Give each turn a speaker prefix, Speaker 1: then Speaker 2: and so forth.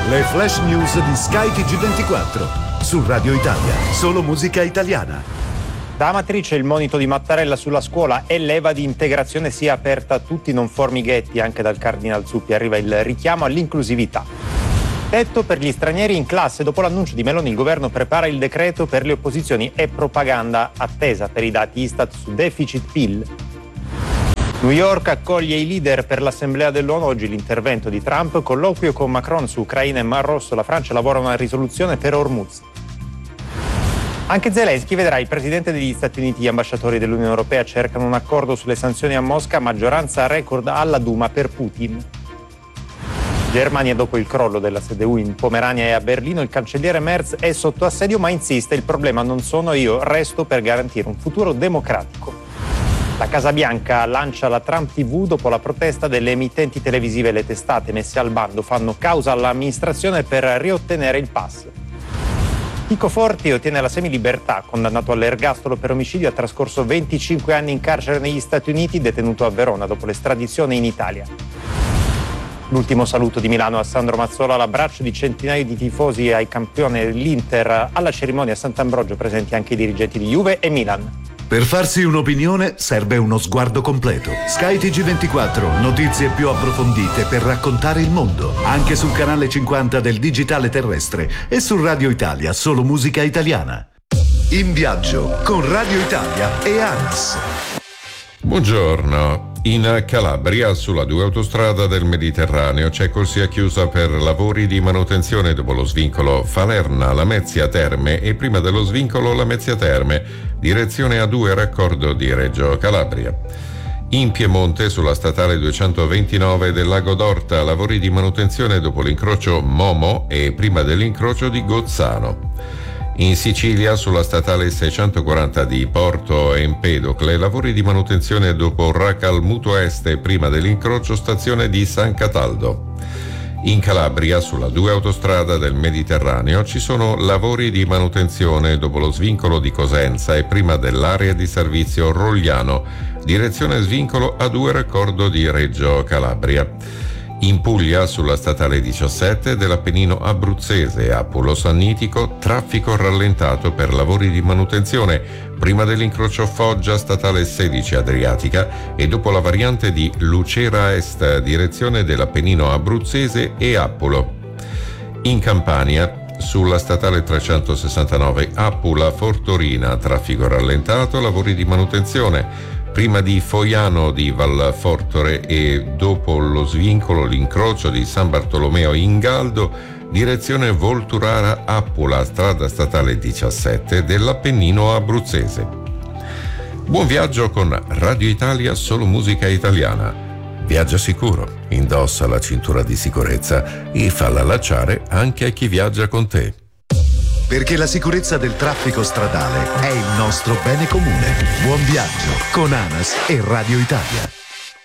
Speaker 1: Le flash news di Sky TG24 su Radio Italia, solo musica italiana.
Speaker 2: Da Amatrice il monito di Mattarella sulla scuola e leva di integrazione sia aperta a tutti, non formi ghetti. Anche dal Cardinal Zuppi arriva il richiamo all'inclusività. Tetto per gli stranieri in classe. Dopo l'annuncio di Meloni il governo prepara il decreto per le opposizioni e propaganda attesa per i dati Istat su deficit PIL. New York accoglie i leader per l'assemblea dell'ONU. Oggi l'intervento di Trump, colloquio con Macron su Ucraina e Mar Rosso. La Francia lavora a una risoluzione per Hormuz. Anche Zelensky vedrà il presidente degli Stati Uniti. Gli ambasciatori dell'Unione Europea cercano un accordo sulle sanzioni a Mosca, maggioranza record alla Duma per Putin. Germania, dopo il crollo della CDU in Pomerania e a Berlino, il cancelliere Merz è sotto assedio ma insiste: il problema non sono io, resto per garantire un futuro democratico. La Casa Bianca lancia la Trump TV dopo la protesta delle emittenti televisive. Le testate messe al bando fanno causa all'amministrazione per riottenere il pass. Chico Forti ottiene la semilibertà, condannato all'ergastolo per omicidio, ha trascorso 25 anni in carcere negli Stati Uniti, detenuto a Verona dopo l'estradizione in Italia. L'ultimo saluto di Milano a Sandro Mazzola, l'abbraccio di centinaia di tifosi ai campioni dell'Inter. Alla cerimonia a Sant'Ambrogio presenti anche i dirigenti di Juve e Milan.
Speaker 1: Per farsi un'opinione serve uno sguardo completo. Sky TG24, notizie più approfondite per raccontare il mondo. Anche sul canale 50 del digitale terrestre e su Radio Italia, solo musica italiana. In viaggio con Radio Italia e ANAS.
Speaker 3: Buongiorno. In Calabria, sulla 2 autostrada del Mediterraneo, c'è corsia chiusa per lavori di manutenzione dopo lo svincolo Falerna-Lamezia Terme e prima dello svincolo Lamezia Terme, direzione A2 raccordo di Reggio Calabria. In Piemonte, sulla statale 229 del Lago d'Orta, lavori di manutenzione dopo l'incrocio Momo e prima dell'incrocio di Gozzano. In Sicilia, sulla statale 640 di Porto Empedocle, lavori di manutenzione dopo Racalmuto Est prima dell'incrocio stazione di San Cataldo. In Calabria, sulla 2 autostrada del Mediterraneo, ci sono lavori di manutenzione dopo lo svincolo di Cosenza e prima dell'area di servizio Rogliano, direzione svincolo A2 raccordo di Reggio Calabria. In Puglia, sulla statale 17 dell'Appennino abruzzese Appulo Sannitico, traffico rallentato per lavori di manutenzione prima dell'incrocio Foggia statale 16 Adriatica e dopo la variante di Lucera Est, direzione dell'Appennino abruzzese e Appulo. In Campania, sulla statale 369 Appula Fortorina, traffico rallentato, lavori di manutenzione prima di Foiano di Valfortore e dopo lo svincolo l'incrocio di San Bartolomeo Ingaldo, direzione Volturara Appula, strada statale 17 dell'Appennino abruzzese. Buon viaggio con Radio Italia, solo musica italiana. Viaggia sicuro, indossa la cintura di sicurezza e falla allacciare anche a chi viaggia con te.
Speaker 1: Perché la sicurezza del traffico stradale è il nostro bene comune. Buon viaggio con ANAS e Radio Italia.